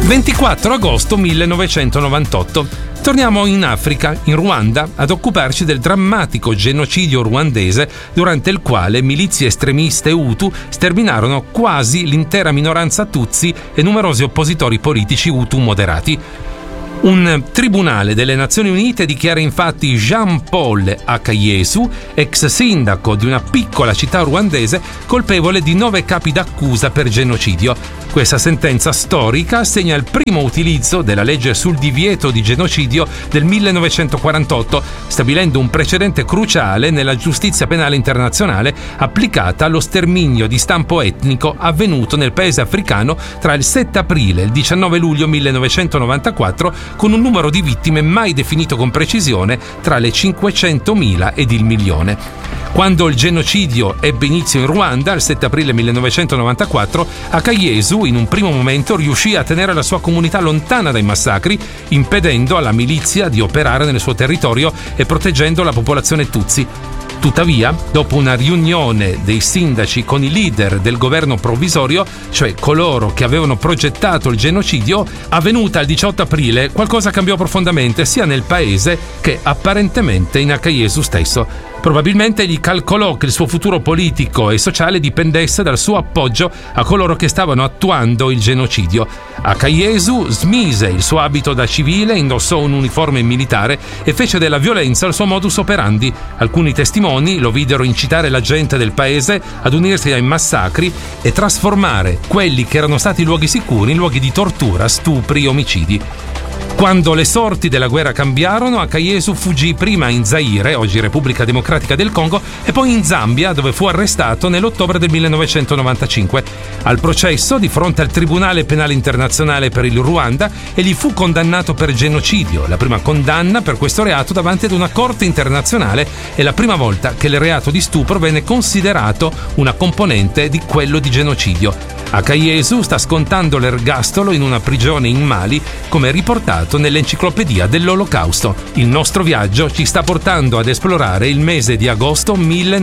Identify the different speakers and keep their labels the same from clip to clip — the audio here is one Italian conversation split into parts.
Speaker 1: 24 agosto 1998. Torniamo in Africa, in Ruanda, ad occuparci del drammatico genocidio ruandese durante il quale milizie estremiste Hutu sterminarono quasi l'intera minoranza Tutsi e numerosi oppositori politici Hutu moderati. Un tribunale delle Nazioni Unite dichiara infatti Jean-Paul Akayesu, ex sindaco di una piccola città ruandese, colpevole di 9 capi d'accusa per genocidio. Questa sentenza storica segna il primo utilizzo della legge sul divieto di genocidio del 1948, stabilendo un precedente cruciale nella giustizia penale internazionale applicata allo sterminio di stampo etnico avvenuto nel paese africano tra il 7 aprile e il 19 luglio 1994, con un numero di vittime mai definito con precisione tra le 500.000 ed il milione. Quando il genocidio ebbe inizio in Ruanda, il 7 aprile 1994, Akayesu in un primo momento riuscì a tenere la sua comunità lontana dai massacri, impedendo alla milizia di operare nel suo territorio e proteggendo la popolazione Tutsi. Tuttavia, dopo una riunione dei sindaci con i leader del governo provvisorio, cioè coloro che avevano progettato il genocidio, avvenuta il 18 aprile, qualcosa cambiò profondamente sia nel paese che apparentemente in Akayesu stesso. Probabilmente egli calcolò che il suo futuro politico e sociale dipendesse dal suo appoggio a coloro che stavano attuando il genocidio. Akayesu smise il suo abito da civile, indossò un uniforme militare e fece della violenza il suo modus operandi. Alcuni testimoni lo videro incitare la gente del paese ad unirsi ai massacri e trasformare quelli che erano stati luoghi sicuri in luoghi di tortura, stupri e omicidi. Quando le sorti della guerra cambiarono, Akayesu fuggì prima in Zaire, oggi Repubblica Democratica del Congo, e poi in Zambia, dove fu arrestato nell'ottobre del 1995. Al processo, di fronte al Tribunale Penale Internazionale per il Ruanda, egli fu condannato per genocidio, la prima condanna per questo reato davanti ad una corte internazionale e la prima volta che il reato di stupro venne considerato una componente di quello di genocidio. Akayesu sta scontando l'ergastolo in una prigione in Mali, come riportato nell'enciclopedia dell'Olocausto. Il nostro viaggio ci sta portando ad esplorare il mese di agosto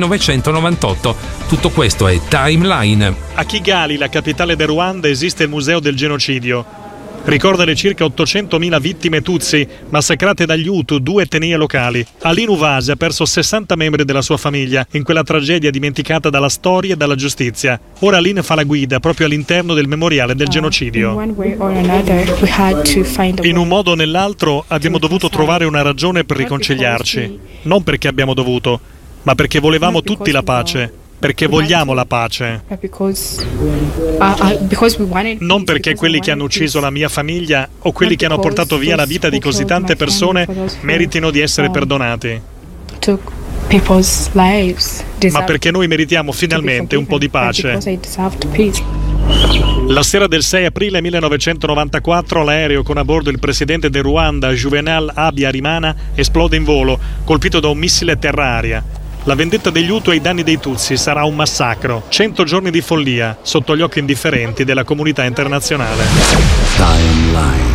Speaker 1: 1998. Tutto questo è Timeline.
Speaker 2: A Kigali, la capitale del Ruanda, esiste il Museo del Genocidio. Ricorda le circa 800.000 vittime Tutsi massacrate dagli Hutu, 2 etnie locali. Aline Uvasi ha perso 60 membri della sua famiglia in quella tragedia dimenticata dalla storia e dalla giustizia. Ora Aline fa la guida proprio all'interno del memoriale del genocidio. In un modo o nell'altro abbiamo dovuto trovare una ragione per riconciliarci. Non perché abbiamo dovuto, ma perché volevamo tutti la pace. Perché vogliamo la pace. Non perché quelli che hanno ucciso la mia famiglia o quelli che hanno portato via la vita di così tante persone meritino di essere perdonati. Ma perché noi meritiamo finalmente un po' di pace. La sera del 6 aprile 1994 l'aereo con a bordo il presidente del Ruanda, Juvenal Habyarimana, esplode in volo, colpito da un missile terra-aria. La vendetta degli Hutu ai danni dei Tutsi sarà un massacro. 100 giorni di follia sotto gli occhi indifferenti della comunità internazionale.
Speaker 3: Timeline.